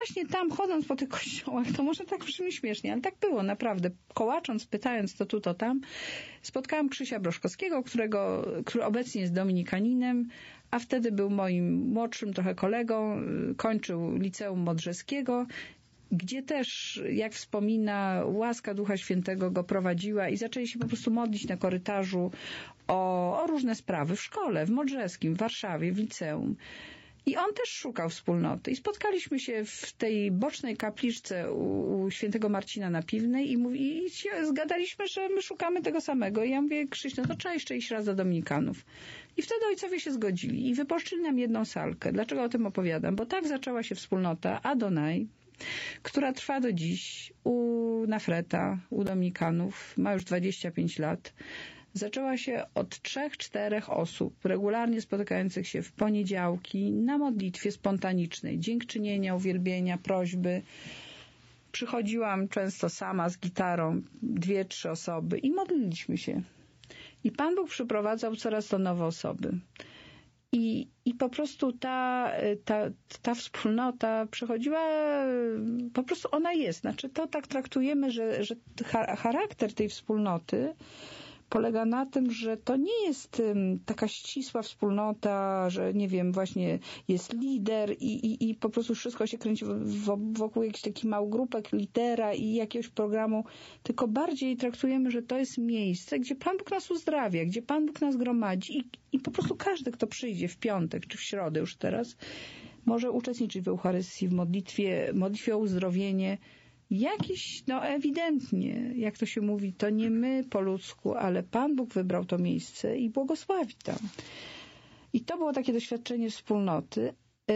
właśnie tam chodząc po tych kościołach, to może tak brzmi śmiesznie, ale tak było naprawdę. Kołacząc, pytając to tu, to tam, spotkałam Krzysia Broszkowskiego, który obecnie jest dominikaninem, a wtedy był moim młodszym trochę kolegą, kończył Liceum Modrzeskiego, gdzie też, jak wspomina, łaska Ducha Świętego go prowadziła i zaczęli się po prostu modlić na korytarzu o różne sprawy w szkole, w Modrzeskim, w Warszawie, w liceum. I on też szukał wspólnoty. I spotkaliśmy się w tej bocznej kapliczce u świętego Marcina na Piwnej i się zgadaliśmy, że my szukamy tego samego. I ja mówię, Krzyś, no to trzeba jeszcze iść raz do dominikanów. I wtedy ojcowie się zgodzili i wypożyczyli nam jedną salkę. Dlaczego o tym opowiadam? Bo tak zaczęła się wspólnota Adonai, która trwa do dziś u Nafreta, u dominikanów. Ma już 25 lat. Zaczęła się od 3-4 osób regularnie spotykających się w poniedziałki na modlitwie spontanicznej, dziękczynienia, uwielbienia, prośby. Przychodziłam często sama z gitarą, 2-3 osoby i modliliśmy się. I Pan Bóg przyprowadzał coraz to nowe osoby. I po prostu ta wspólnota przychodziła, po prostu ona jest. Znaczy to tak traktujemy, że charakter tej wspólnoty polega na tym, że to nie jest taka ścisła wspólnota, że nie wiem, właśnie jest lider i po prostu wszystko się kręci wokół jakichś takich małogrupek lidera i jakiegoś programu, tylko bardziej traktujemy, że to jest miejsce, gdzie Pan Bóg nas uzdrawia, gdzie Pan Bóg nas gromadzi i po prostu każdy, kto przyjdzie w piątek czy w środę już teraz, może uczestniczyć w Eucharystii, w modlitwie o uzdrowienie. Jakiś, no ewidentnie, jak to się mówi, to nie my po ludzku, ale Pan Bóg wybrał to miejsce i błogosławi tam. I to było takie doświadczenie wspólnoty,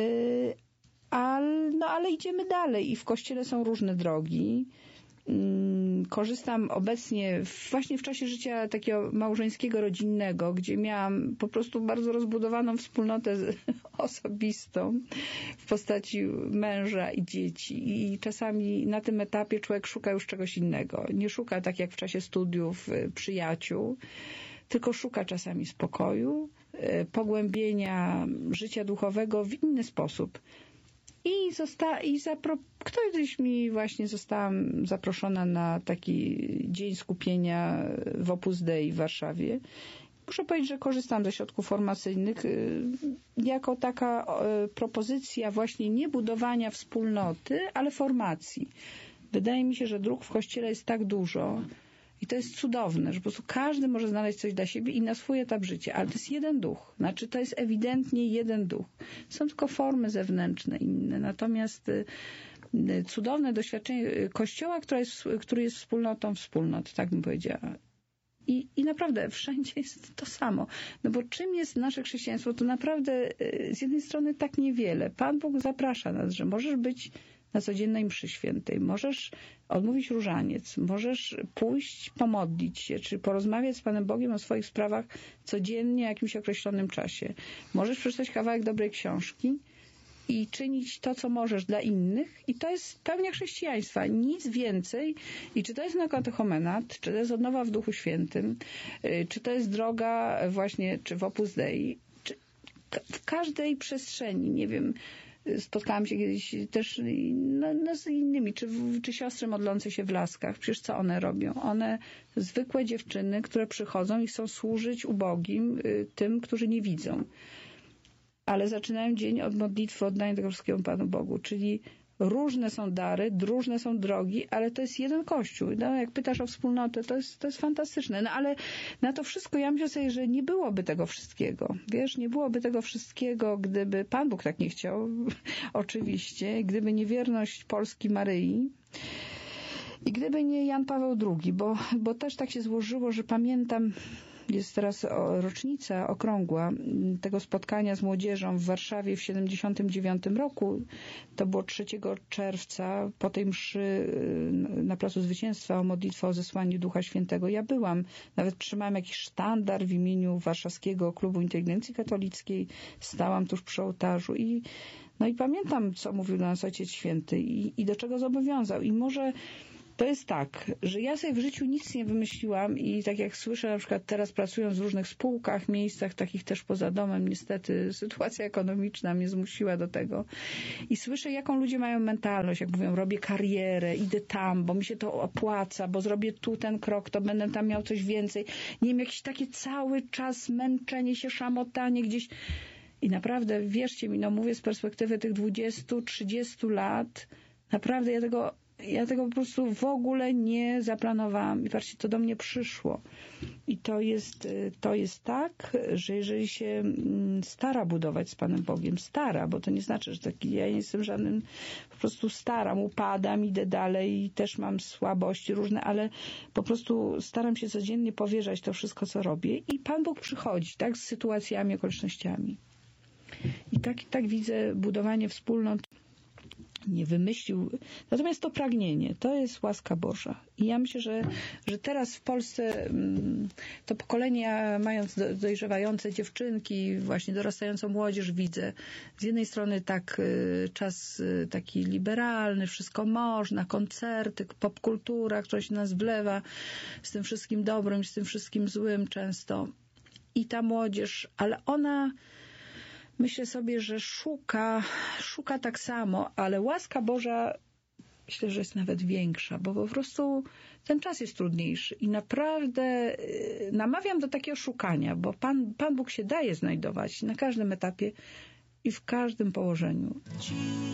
ale idziemy dalej i w Kościele są różne drogi. Korzystam obecnie właśnie w czasie życia takiego małżeńskiego, rodzinnego, gdzie miałam po prostu bardzo rozbudowaną wspólnotę osobistą w postaci męża i dzieci. I czasami na tym etapie człowiek szuka już czegoś innego. Nie szuka tak jak w czasie studiów przyjaciół, tylko szuka czasami spokoju, pogłębienia życia duchowego w inny sposób. Któryś mi właśnie zostałam zaproszona na taki dzień skupienia w Opus Dei w Warszawie. Muszę powiedzieć, że korzystam ze środków formacyjnych jako taka propozycja właśnie nie budowania wspólnoty, ale formacji. Wydaje mi się, że dróg w Kościele jest tak dużo i to jest cudowne, że po prostu każdy może znaleźć coś dla siebie i na swój etap życia, ale to jest jeden duch. Znaczy to jest ewidentnie jeden duch. Są tylko formy zewnętrzne inne. Natomiast cudowne doświadczenie Kościoła, który jest wspólnotą wspólnot, tak bym powiedziała. I naprawdę wszędzie jest to samo. No bo czym jest nasze chrześcijaństwo? To naprawdę z jednej strony tak niewiele. Pan Bóg zaprasza nas, że możesz być na codziennej mszy świętej, możesz odmówić różaniec, możesz pójść, pomodlić się, czy porozmawiać z Panem Bogiem o swoich sprawach codziennie w jakimś określonym czasie. Możesz przeczytać kawałek dobrej książki i czynić to, co możesz dla innych i to jest pełnia chrześcijaństwa. Nic więcej. I czy to jest katechumenat, czy to jest odnowa w Duchu Świętym, czy to jest droga właśnie, czy w Opus Dei, czy w każdej przestrzeni, nie wiem, spotkałam się kiedyś też z innymi, czy siostry modlące się w Laskach. Przecież co one robią? One, zwykłe dziewczyny, które przychodzą i chcą służyć ubogim, tym, którzy nie widzą. Ale zaczynają dzień od modlitwy, oddania tego wszystkiego Panu Bogu. Czyli różne są dary, różne są drogi, ale to jest jeden Kościół. No, jak pytasz o wspólnotę, to jest fantastyczne. No ale na to wszystko ja myślę sobie, że nie byłoby tego wszystkiego. Wiesz, nie byłoby tego wszystkiego, gdyby Pan Bóg tak nie chciał, oczywiście, gdyby nie wierność Polski Maryi i gdyby nie Jan Paweł II, bo też tak się złożyło, że pamiętam, jest teraz rocznica okrągła tego spotkania z młodzieżą w Warszawie w 1979 roku. To było 3 czerwca po tej mszy na Placu Zwycięstwa o modlitwę o zesłaniu Ducha Świętego. Ja byłam, nawet trzymałam jakiś sztandar w imieniu Warszawskiego Klubu Inteligencji Katolickiej. Stałam tuż przy ołtarzu i pamiętam, co mówił do nas Ojciec Święty i do czego zobowiązał. I może To jest tak, że ja sobie w życiu nic nie wymyśliłam i tak jak słyszę na przykład teraz pracując w różnych spółkach, miejscach takich też poza domem, niestety sytuacja ekonomiczna mnie zmusiła do tego i słyszę jaką ludzie mają mentalność, jak mówią robię karierę, idę tam, bo mi się to opłaca, bo zrobię tu ten krok, to będę tam miał coś więcej. Nie wiem, jakieś takie cały czas męczenie się, szamotanie gdzieś i naprawdę wierzcie mi, no mówię z perspektywy tych 20-30 lat, naprawdę ja tego po prostu w ogóle nie zaplanowałam i patrzcie, to do mnie przyszło. I to jest tak, że jeżeli się stara budować z Panem Bogiem, bo to nie znaczy, że ja nie jestem żadnym, po prostu staram, upadam, idę dalej i też mam słabości różne, ale po prostu staram się codziennie powierzać to wszystko, co robię i Pan Bóg przychodzi, tak, z sytuacjami, okolicznościami. I tak widzę budowanie wspólnot. Nie wymyślił. Natomiast to pragnienie, to jest łaska Boża. I ja myślę, że teraz w Polsce to pokolenie, mając dojrzewające dziewczynki, właśnie dorastającą młodzież, widzę z jednej strony tak czas taki liberalny, wszystko można, koncerty, popkultura, która się nas wlewa z tym wszystkim dobrym, z tym wszystkim złym często. I ta młodzież, ale ona myślę sobie, że szuka tak samo, ale łaska Boża myślę, że jest nawet większa, bo po prostu ten czas jest trudniejszy i naprawdę namawiam do takiego szukania, bo Pan Bóg się daje znajdować na każdym etapie i w każdym położeniu.